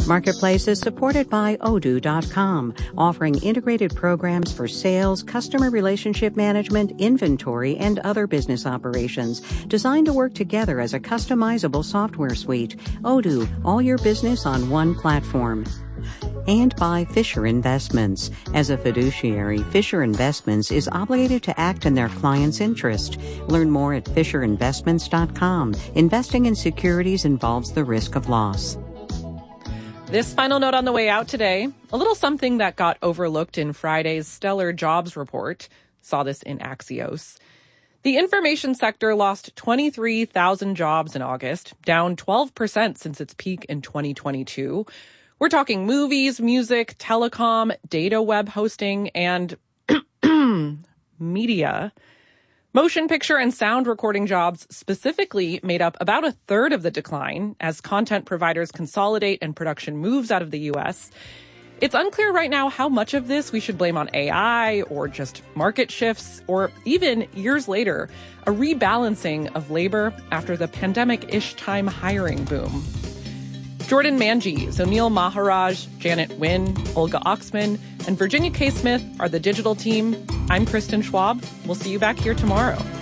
Marketplace is supported by Odoo.com, offering integrated programs for sales, customer relationship management, inventory, and other business operations, designed to work together as a customizable software suite. Odoo, all your business on one platform. And by Fisher Investments. As a fiduciary, Fisher Investments is obligated to act in their client's interest. Learn more at FisherInvestments.com. Investing in securities involves the risk of loss. This final note on the way out today, a little something that got overlooked in Friday's stellar jobs report. Saw this in Axios. The information sector lost 23,000 jobs in August, down 12% since its peak in 2022. We're talking movies, music, telecom, data web hosting, and media. Motion picture and sound recording jobs specifically made up about a third of the decline as content providers consolidate and production moves out of the U.S. It's unclear right now how much of this we should blame on AI or just market shifts or even years later, a rebalancing of labor after the pandemic-ish time hiring boom. Jordan Manji, Zonil Maharaj, Janet Nguyen, Olga Oxman, and Virginia K. Smith are the digital team. I'm Kristen Schwab. We'll see you back here tomorrow.